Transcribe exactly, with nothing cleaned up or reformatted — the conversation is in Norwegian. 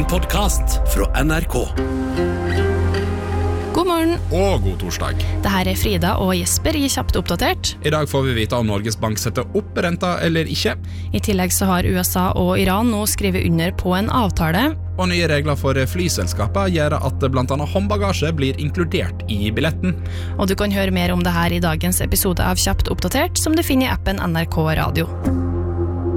podcast fra N R K. God morgen. Og god torsdag. Det her er Frida og Jesper i Kjapt oppdatert. I dag får vi vite om Norges Bank setter opp renta eller ikke. I tillegg så har U S A og Iran nå skrevet under på en avtale. Og nye regler for flyselskaper gjør at blant annet håndbagasje blir inkludert i billetten. Og du kan høre mer om det her i dagens episode av Kjapt oppdatert, som du finner i appen N R K Radio.